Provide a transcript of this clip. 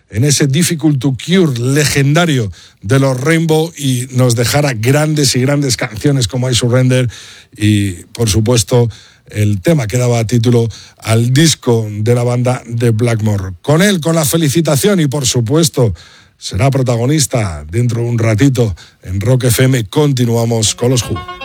en ese Difficult to Cure legendario de los Rainbow y nos dejara grandes y grandes canciones como I Surrender y, por supuesto, el tema que daba título al disco de la banda de Blackmore. Con él, con la felicitación y, por supuesto, será protagonista dentro de un ratito en Rock FM. Continuamos con los Who.